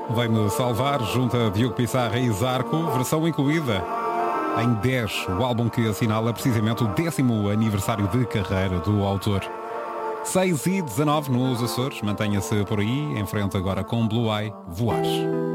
Vem-me salvar junto a Diogo Pissarra e Zarco, versão incluída em 10, o álbum que assinala precisamente o 10º aniversário de carreira do autor. 6 e 19 nos Açores, mantenha-se por aí, em frente agora com Blue Eye, Voar.